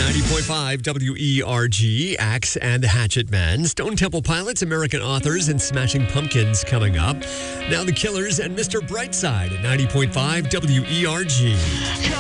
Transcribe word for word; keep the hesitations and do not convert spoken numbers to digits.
ninety point five W E R G, Axe and the Hatchet Men. Stone Temple Pilots, American Authors, and Smashing Pumpkins coming up. Now the Killers and Mister Brightside at ninety point five W E R G.